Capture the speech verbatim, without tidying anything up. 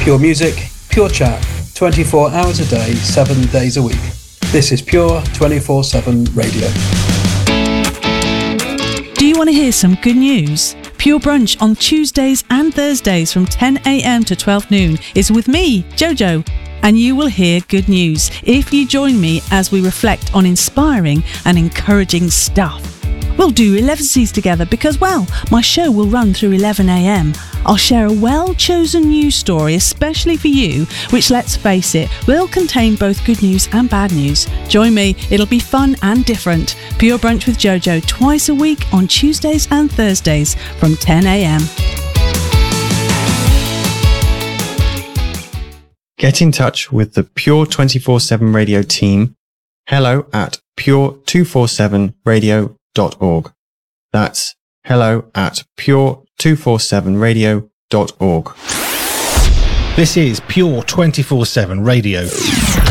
Pure music, pure chat, twenty-four hours a day, seven days a week. This is Pure twenty-four seven Radio. Do you want to hear some good news? Pure Brunch on Tuesdays and Thursdays from ten a.m. to twelve noon is with me, Jojo, and you will hear good news if you join me as we reflect on inspiring and encouraging stuff. We'll do eleven C's together because, well, my show will run through eleven a.m. I'll share a well-chosen news story, especially for you, which, let's face it, will contain both good news and bad news. Join me, it'll be fun and different. Pure Brunch with Jojo twice a week on Tuesdays and Thursdays from ten a.m. Get in touch with the Pure twenty-four seven Radio team. Hello at pure two forty-seven radio dot org. That's hello at pure two forty-seven radio dot org. This is Pure twenty-four seven Radio.